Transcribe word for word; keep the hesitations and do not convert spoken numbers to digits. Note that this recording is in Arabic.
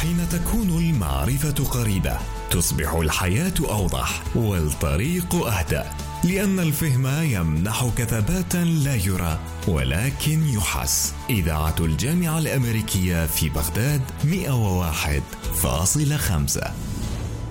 حين تكون المعرفة قريبة تصبح الحياة أوضح والطريق أهدأ، لأن الفهم يمنحك ثباتا لا يرى ولكن يحس. إذاعة الجامعة الأمريكية في بغداد مئة وواحد فاصلة خمسة.